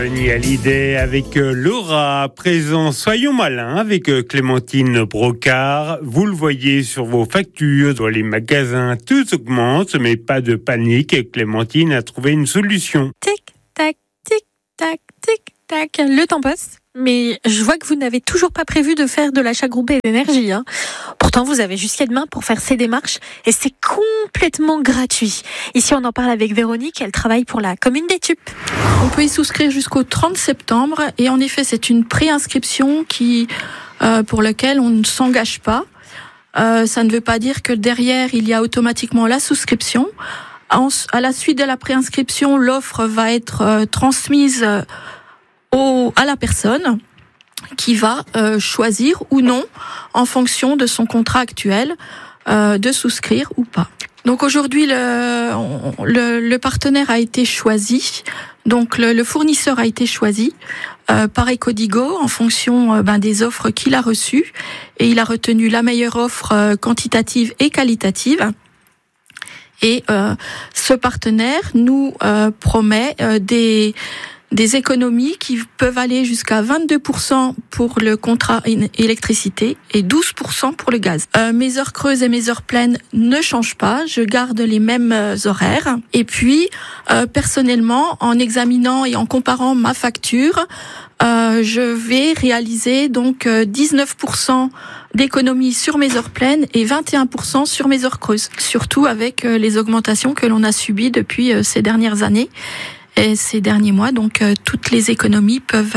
Bienvenue à l'idée avec Laura, présent Soyons malins avec Clémentine Brocard. Vous le voyez sur vos factures, dans les magasins, tout augmente, mais pas de panique. Clémentine a trouvé une solution. Tic, tac, tic, tac, tic, tac. Le temps passe, mais je vois que vous n'avez toujours pas prévu de faire de l'achat groupé d'énergie. Pourtant, vous avez jusqu'à demain pour faire ces démarches et c'est complètement gratuit. Ici, on en parle avec Véronique. Elle travaille pour la commune d'Étup. On peut y souscrire jusqu'au 30 septembre et en effet, c'est une préinscription pour laquelle on ne s'engage pas. Ça ne veut pas dire que derrière, il y a automatiquement la souscription. À la suite de la préinscription, l'offre va être transmise à la personne qui va choisir ou non, en fonction de son contrat actuel, de souscrire ou pas. Donc aujourd'hui, le partenaire a été choisi, donc le fournisseur a été choisi par Ecodigo en fonction des offres qu'il a reçues, et il a retenu la meilleure offre quantitative et qualitative. Et ce partenaire nous promet des économies qui peuvent aller jusqu'à 22% pour le contrat électricité et 12% pour le gaz. Mes heures creuses et mes heures pleines ne changent pas, je garde les mêmes horaires. Et puis, personnellement, en examinant et en comparant ma facture, je vais réaliser donc 19% d'économies sur mes heures pleines et 21% sur mes heures creuses. Surtout avec les augmentations que l'on a subies depuis ces dernières années. Et ces derniers mois, donc toutes les économies peuvent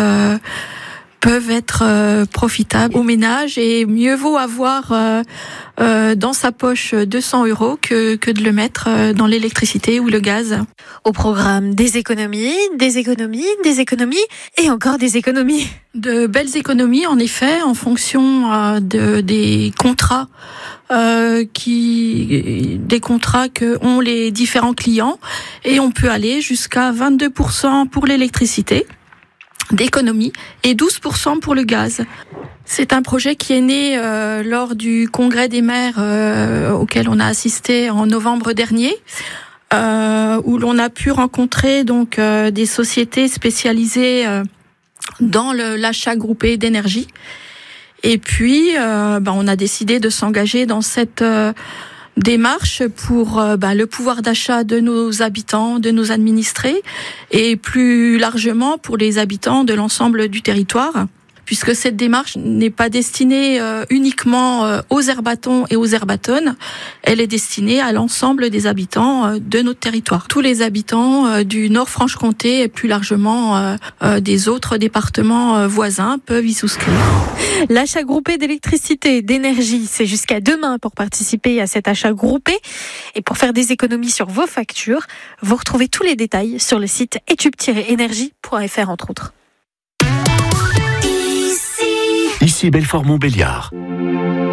être profitables au ménage, et mieux vaut avoir dans sa poche 200 € que de le mettre dans l'électricité ou le gaz. Au programme, des économies et encore des économies. De belles économies, en effet, en fonction des contrats des contrats que ont les différents clients, et on peut aller jusqu'à 22% pour l'électricité d'économie et 12% pour le gaz. C'est un projet qui est né lors du congrès des maires auquel on a assisté en novembre dernier, où l'on a pu rencontrer donc des sociétés spécialisées dans l'achat groupé d'énergie. Et puis, on a décidé de s'engager dans cette démarche pour le pouvoir d'achat de nos habitants, de nos administrés, et plus largement pour les habitants de l'ensemble du territoire, puisque cette démarche n'est pas destinée uniquement aux herbatons et aux herbatones, elle est destinée à l'ensemble des habitants de notre territoire. Tous les habitants du Nord-Franche-Comté et plus largement des autres départements voisins peuvent y souscrire. L'achat groupé d'électricité et d'énergie, c'est jusqu'à demain pour participer à cet achat groupé. Et pour faire des économies sur vos factures, vous retrouvez tous les détails sur le site etup-energie.fr entre autres. Ici Belfort-Montbéliard.